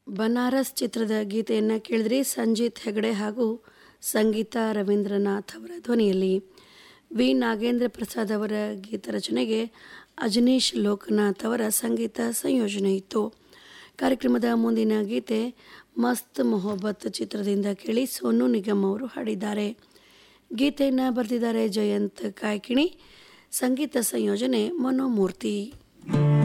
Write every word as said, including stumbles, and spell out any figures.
ಬನಾರಸ್ ಚಿತ್ರದ ಗೀತೆಯನ್ನು ಕೇಳಿದ್ರಿ. ಸಂಜೀತ್ ಹೆಗಡೆ ಹಾಗೂ ಸಂಗೀತ ರವೀಂದ್ರನಾಥ್ ಅವರ ಧ್ವನಿಯಲ್ಲಿ. ವಿ ನಾಗೇಂದ್ರ ಪ್ರಸಾದ್ ಅವರ ಗೀತ ರಚನೆಗೆ ಅಜನೀಶ್ ಲೋಕನಾಥ್ ಅವರ ಸಂಗೀತ ಸಂಯೋಜನೆ ಇತ್ತು. ಕಾರ್ಯಕ್ರಮದ ಮುಂದಿನ ಗೀತೆ ಮಸ್ತ್ ಮೊಹಬ್ಬತ್ ಚಿತ್ರದಿಂದ ಕೇಳಿ. ಸೋನು ನಿಗಮ್ ಅವರು ಹಾಡಿದ್ದಾರೆ. ಗೀತೆಯನ್ನು ಬರೆದಿದ್ದಾರೆ ಜಯಂತ್ ಕಾಯ್ಕಿಣಿ. ಸಂಗೀತ ಸಂಯೋಜನೆ ಮನೋಮೂರ್ತಿ.